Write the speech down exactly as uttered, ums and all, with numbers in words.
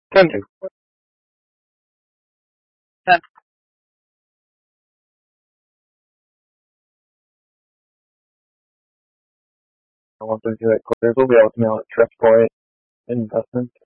Can do. I want to do it. There's will be able to mail it Trustpoint investment.